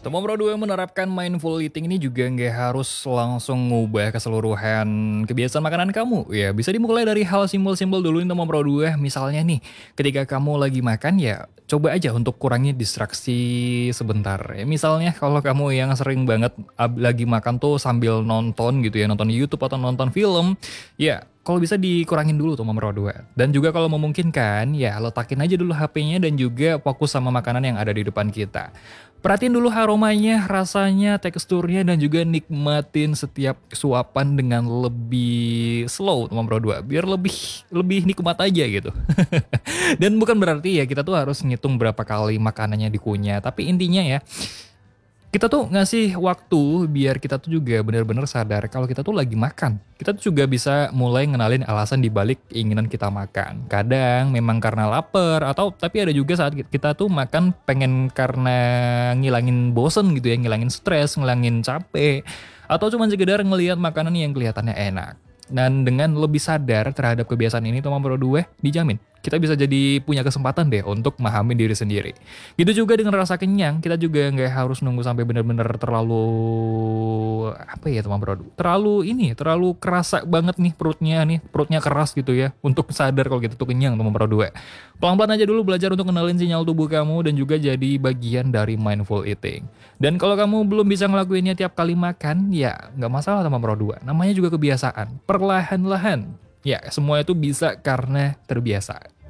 Teman Pro 2 menerapkan mindful eating ini juga nggak harus langsung ngubah keseluruhan kebiasaan makanan kamu. Ya, bisa dimulai dari hal simpel-simpel dulu nih Teman Pro 2. Misalnya nih, ketika kamu lagi makan ya coba aja untuk kurangi distraksi sebentar. Ya, misalnya kalau kamu yang sering banget lagi makan tuh sambil nonton gitu ya, nonton YouTube atau nonton film, ya kalau bisa dikurangin dulu tuh Teman Pro 2. Dan juga kalau memungkinkan, ya letakin aja dulu HP-nya dan juga fokus sama makanan yang ada di depan kita. Perhatiin dulu aromanya, rasanya, teksturnya, dan juga nikmatin setiap suapan dengan lebih slow, teman Pro 2. Biar lebih lebih nikmat aja gitu. Dan bukan berarti ya kita tuh harus ngitung berapa kali makanannya dikunyah. Tapi intinya ya, kita tuh ngasih waktu biar kita tuh juga benar-benar sadar kalau kita tuh lagi makan. Kita tuh juga bisa mulai ngenalin alasan dibalik keinginan kita makan. Kadang memang karena lapar atau tapi ada juga saat kita tuh makan pengen karena ngilangin bosen gitu ya, ngilangin stres, ngilangin capek, atau cuma sekedar ngelihat makanan yang kelihatannya enak. Dan dengan lebih sadar terhadap kebiasaan ini teman Pro 2, dijamin kita bisa jadi punya kesempatan deh untuk memahami diri sendiri. Gitu juga dengan rasa kenyang, kita juga nggak harus nunggu sampai benar-benar terlalu apa ya teman Bro, terlalu kerasa banget nih, perutnya keras gitu ya, untuk sadar kalau gitu tuh kenyang teman Bro 2. Pelan-pelan aja dulu belajar untuk kenalin sinyal tubuh kamu dan juga jadi bagian dari mindful eating. Dan kalau kamu belum bisa ngelakuinnya tiap kali makan, ya nggak masalah teman Bro 2. Namanya juga kebiasaan, perlahan-lahan. Ya, semua itu bisa karena terbiasa.